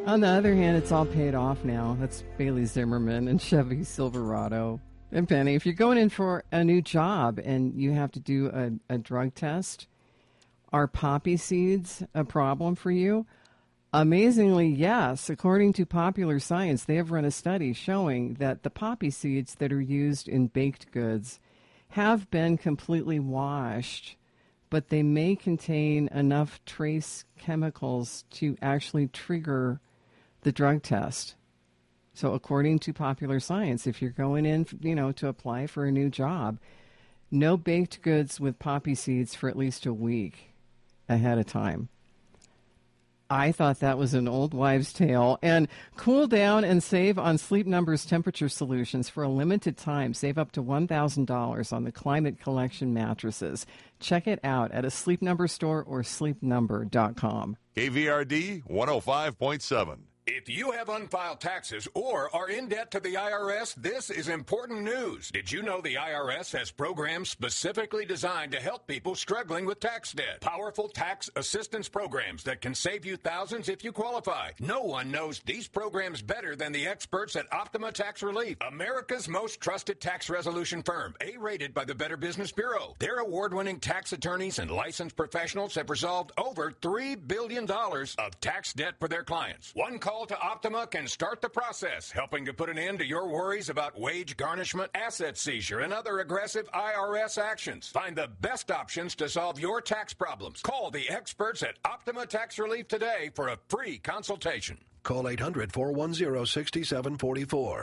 On the other hand, it's all paid off now. That's Bailey Zimmerman and Chevy Silverado. And Penny, if you're going in for a new job and you have to do a drug test, are poppy seeds a problem for you? Amazingly, yes. According to Popular Science, they have run a study showing that the poppy seeds that are used in baked goods have been completely washed, but they may contain enough trace chemicals to actually trigger the drug test. So according to Popular Science, if you're going in, to apply for a new job, no baked goods with poppy seeds for at least a week ahead of time. I thought that was an old wives' tale. And cool down and save on Sleep Number's temperature solutions for a limited time. Save up to $1,000 on the Climate Collection mattresses. Check it out at a Sleep Number store or sleepnumber.com. KVRD 105.7. If you have unfiled taxes or are in debt to the IRS, this is important news. Did you know the IRS has programs specifically designed to help people struggling with tax debt? Powerful tax assistance programs that can save you thousands if you qualify. No one knows these programs better than the experts at Optima Tax Relief, America's most trusted tax resolution firm, A-rated by the Better Business Bureau. Their award-winning tax attorneys and licensed professionals have resolved over $3 billion of tax debt for their clients. One call to Optima can start the process, helping to put an end to your worries about wage garnishment, asset seizure, and other aggressive IRS actions. Find the best options to solve your tax problems. Call the experts at Optima Tax Relief today for a free consultation. Call 800-410-6744.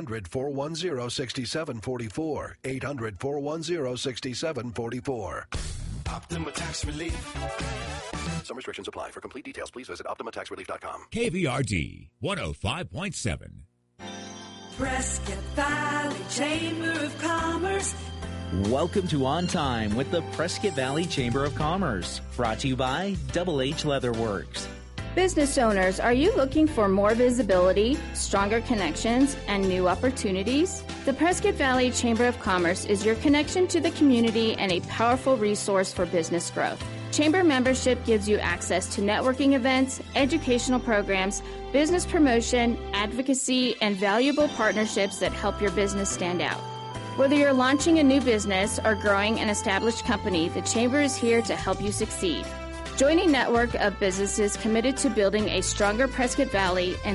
800-410-6744. 800-410-6744. Optima Tax Relief. Some restrictions apply. For complete details, please visit OptimaTaxRelief.com. KVRD 105.7. Prescott Valley Chamber of Commerce. Welcome to On Time with the Prescott Valley Chamber of Commerce. Brought to you by Double H Leatherworks. Business owners, are you looking for more visibility, stronger connections, and new opportunities? The Prescott Valley Chamber of Commerce is your connection to the community and a powerful resource for business growth. Chamber membership gives you access to networking events, educational programs, business promotion, advocacy, and valuable partnerships that help your business stand out. Whether you're launching a new business or growing an established company, the Chamber is here to help you succeed. Join a network of businesses committed to building a stronger Prescott Valley and